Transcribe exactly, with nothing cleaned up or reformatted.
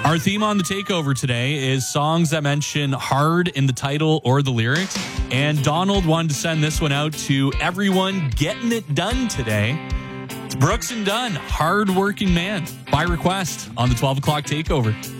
Our theme on the takeover today is songs that mention hard in the title or the lyrics. And Donald wanted to send this one out to everyone getting it done today. It's Brooks and Dunn, Hard Working Man, by request on the twelve o'clock takeover.